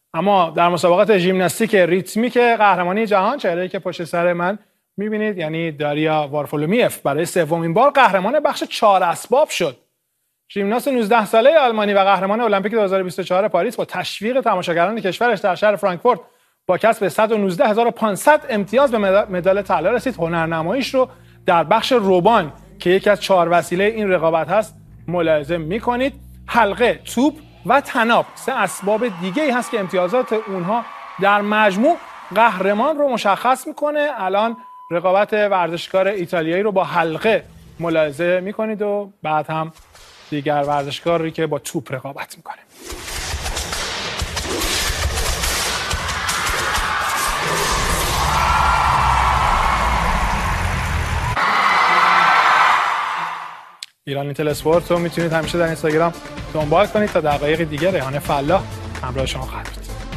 اما در مسابقات ژیمناستیک ریتمیک قهرمانی جهان، چهره‌ای که پشت سر من می‌بینید یعنی داریا وارفولومیف برای سومین بار قهرمان بخش 4 اسباب شد. ژیمناست 19 ساله آلمانی و قهرمان المپیک 2024 پاریس با تشویق تماشاگران کشورش در شهر فرانکفورت با کسب 119500 امتیاز به مدال طلا رسید. هنرنماییش رو در بخش روبان که یکی از 4 وسیله این رقابت هست ملاحظه می‌کنید. حلقه، توپ و طناب 3 اسباب دیگه‌ای هست که امتیازات اونها در مجموع قهرمان رو مشخص میکنه. الان رقابت ورزشکار ایتالیایی رو با حلقه ملاحظه میکنید و بعد هم دیگر ورزشکاری که با توپ رقابت میکنه. ایران اینتل اسپورت رو میتونید همیشه در اینستاگرام دنبال کنید تا دقایق دیگه. ریحان فلاح همراه شما خواهد بود.